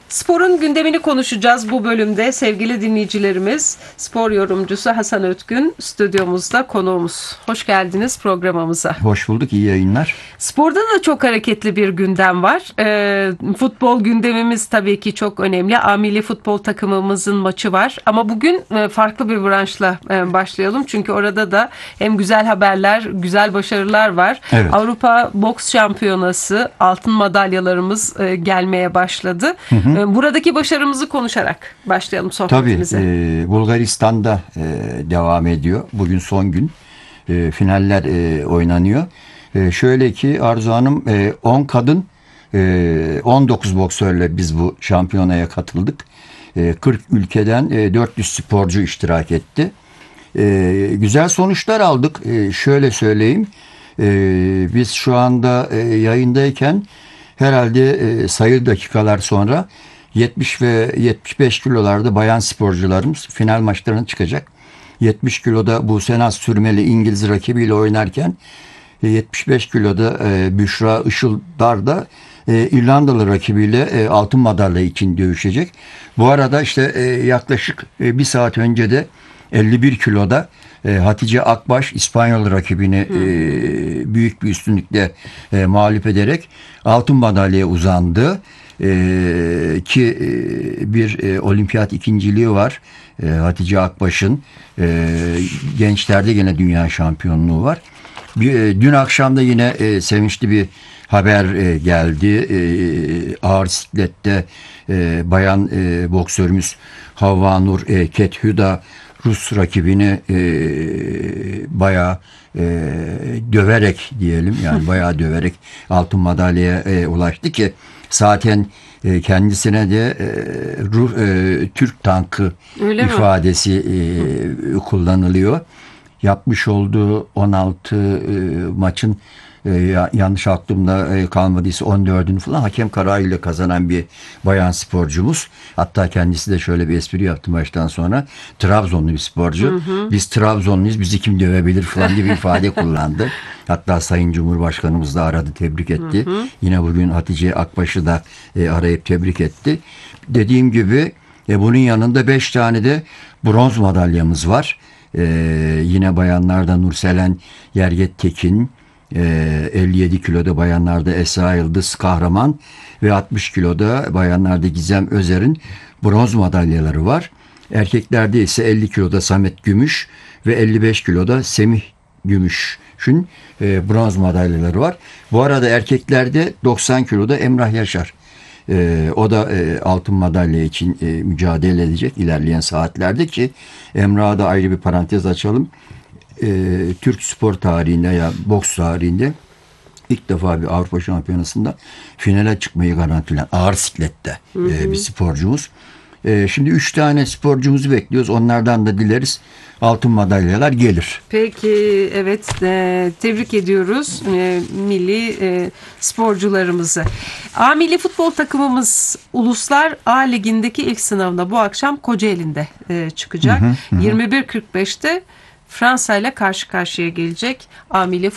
Sporun gündemini konuşacağız bu bölümde sevgili dinleyicilerimiz. Spor yorumcusu Hasan Ötkün stüdyomuzda konuğumuz. Hoş geldiniz programımıza. Hoş bulduk, iyi yayınlar. Sporda da çok hareketli bir gündem var. Futbol gündemimiz tabii ki çok önemli. A-Milli futbol takımımızın maçı var. Ama bugün farklı bir branşla başlayalım. Çünkü orada da hem güzel haberler, güzel başarılar var. Evet. Avrupa Boks Şampiyonası altın madalyalarımız gelmeye başladı. Buradaki başarımızı konuşarak başlayalım sohbetimize. Tabii Bulgaristan'da devam ediyor. Bugün son gün. Finaller oynanıyor. Şöyle ki Arzu Hanım 10 kadın 19 boksörle biz bu şampiyonaya katıldık. 40 ülkeden 400 sporcu iştirak etti. Güzel sonuçlar aldık. Şöyle söyleyeyim. Biz şu anda yayındayken herhalde sayılı dakikalar sonra 70 ve 75 kilolarda bayan sporcularımız final maçlarına çıkacak. 70 kiloda Buse Naz Sürmeli İngiliz rakibiyle oynarken 75 kiloda Büşra Işıldar da İrlandalı rakibiyle altın madalya için dövüşecek. Bu arada işte yaklaşık bir saat önce de 51 kiloda Hatice Akbaş İspanyol rakibini büyük bir üstünlükle mağlup ederek altın madalyaya uzandı. Ki bir olimpiyat ikinciliği var. Hatice Akbaş'ın gençlerde gene dünya şampiyonluğu var. Dün akşam da yine sevinçli bir haber geldi. Ağır siklette bayan boksörümüz Havva Nur Kethüda Rus rakibini bayağı döverek diyelim, yani bayağı döverek altın madalyaya ulaştı ki zaten kendisine de Türk tankı Öyle ifadesi kullanılıyor. Yapmış olduğu 16 maçın yanlış aklımda kalmadıysa 14'ünü falan hakem kararıyla kazanan bir bayan sporcumuz. Hatta kendisi de şöyle bir espri yaptı maçtan sonra. Trabzonlu bir sporcu. Biz Trabzonluyuz, bizi kim dövebilir falan diye bir ifade kullandı. Hatta Sayın Cumhurbaşkanımız da aradı, tebrik etti. Yine bugün Hatice Akbaş'ı da arayıp tebrik etti. Dediğim gibi bunun yanında 5 tane de bronz madalyamız var. Yine bayanlarda Nurselen Yerget Tekin, 57 kiloda bayanlarda Esra Yıldız Kahraman ve 60 kiloda bayanlarda Gizem Özer'in bronz madalyaları var. Erkeklerde ise 50 kiloda Samet Gümüş ve 55 kiloda Semih Gümüş'ün bronz madalyaları var. Bu arada erkeklerde 90 kiloda Emrah Yaşar. O da altın madalya için mücadele edecek ilerleyen saatlerde ki Emrah'a da ayrı bir parantez açalım. Türk spor tarihinde ya boks tarihinde ilk defa bir Avrupa Şampiyonası'nda finale çıkmayı garantilen ağır siklette bir sporcumuz. Şimdi 3 tane sporcumuzu bekliyoruz. Onlardan da dileriz altın madalyalar gelir. Peki, evet, tebrik ediyoruz milli sporcularımızı. A milli futbol takımımız Uluslar A Ligi'ndeki ilk sınavına bu akşam Kocaeli'nde çıkacak. 21.45'te Fransa ile karşı karşıya gelecek A milli